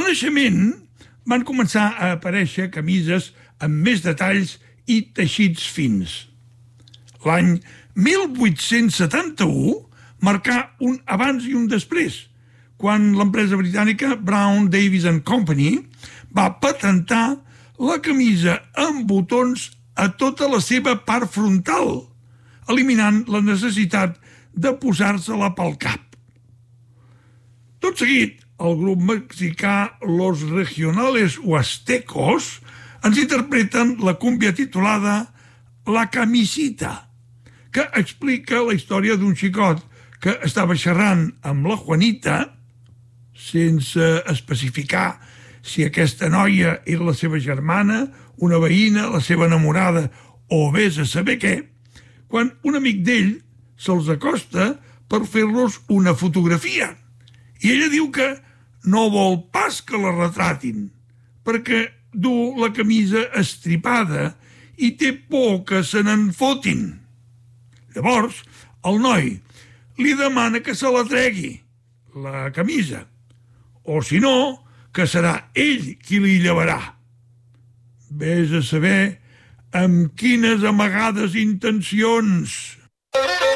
Renaixement van començar a aparèixer camises amb més detalls i teixits fins. L'any 1871 marcà un abans i un després, quan l'empresa britànica Brown, Davies and Company va patentar la camisa amb botons a tota la seva part frontal, eliminant la necessitat de posar-se-la pel cap. Tot seguit, el grup mexicà Los Regionales Huastecos ens interpreten la cúmbia titulada La Camisita, que explica la història d'un xicot que estava xerrant amb la Juanita, sense especificar si aquesta noia era la seva germana, una veïna, la seva enamorada o vés a saber què, quan un amic d'ell se'ls acosta per fer-los una fotografia. I ella diu que no vol pas que la retratin, perquè du la camisa estripada i té por que se n'en fotin. Llavors, el noi li demana que se la tregui, la camisa, o si no, que serà ell qui li llevarà. Vés a saber amb quines amagades intencions.